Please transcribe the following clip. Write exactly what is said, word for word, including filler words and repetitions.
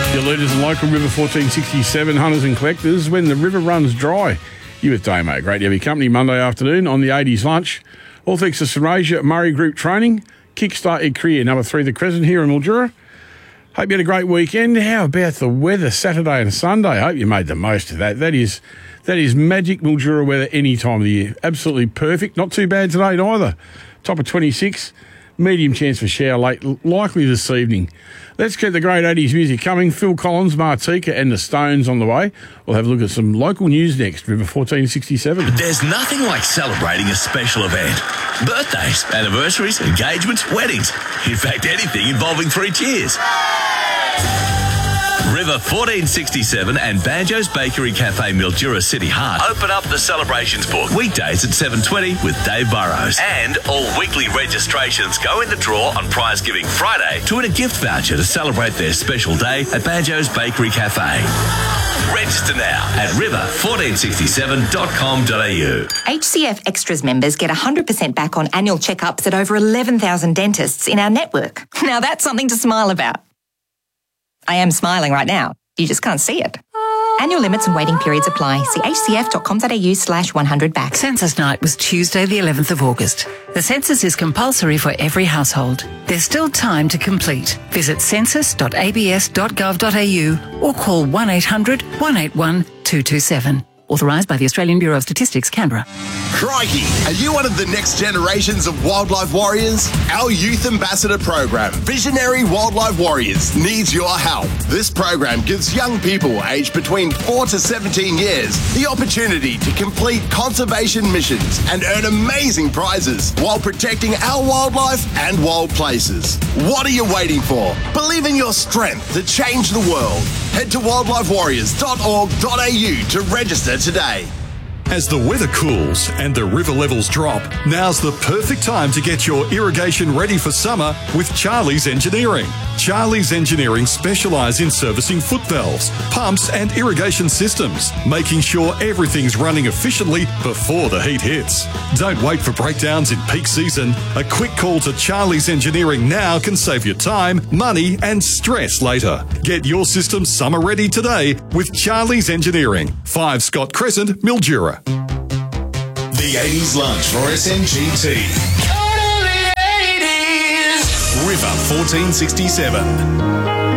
Your leaders in local River fourteen sixty-seven, hunters and collectors, when the river runs dry. You with Damo. Great to have your company Monday afternoon on the eighties lunch. All thanks to Serasia Murray Group Training. Kickstart your career. Number three, the Crescent here in Mildura. Hope you had a great weekend. How about the weather Saturday and Sunday? Hope you made the most of that. That is that is magic Mildura weather any time of the year. Absolutely perfect. Not too bad today either. Top of twenty-six. Medium chance for shower late, likely this evening. Let's keep the great eighties music coming. Phil Collins, Martika and the Stones on the way. We'll have a look at some local news next. River fourteen sixty-seven. There's nothing like celebrating a special event. Birthdays, anniversaries, engagements, weddings. In fact, anything involving three cheers. River fourteen sixty-seven and Banjo's Bakery Cafe Mildura City Heart open up the celebrations book weekdays at seven twenty with Dave Burrows. And all weekly registrations go in the draw on Prize Giving Friday to win a gift voucher to celebrate their special day at Banjo's Bakery Cafe. Register now at river fourteen sixty-seven dot com dot a u. H C F Extras members get one hundred percent back on annual checkups at over eleven thousand dentists in our network. Now that's something to smile about. I am smiling right now. You just can't see it. Annual limits and waiting periods apply. See h c f dot com dot a u slash one hundred back. Census night was Tuesday the eleventh of August. The census is compulsory for every household. There's still time to complete. Visit census dot a b s dot gov dot a u or call one eight hundred, one eight one, two two seven. Authorised by the Australian Bureau of Statistics, Canberra. Crikey, are you one of the next generations of wildlife warriors? Our Youth Ambassador program, Visionary Wildlife Warriors, needs your help. This program gives young people aged between four to seventeen years the opportunity to complete conservation missions and earn amazing prizes while protecting our wildlife and wild places. What are you waiting for? Believe in your strength to change the world. Head to wildlife warriors dot org dot a u to register today. As the weather cools and the river levels drop, now's the perfect time to get your irrigation ready for summer with Charlie's Engineering. Charlie's Engineering specialise in servicing foot valves, pumps and irrigation systems, making sure everything's running efficiently before the heat hits. Don't wait for breakdowns in peak season. A quick call to Charlie's Engineering now can save you time, money and stress later. Get your system summer ready today with Charlie's Engineering. five Scott Crescent, Mildura. The eighties lunch for S N G T. Totally eighties. River fourteen sixty-seven.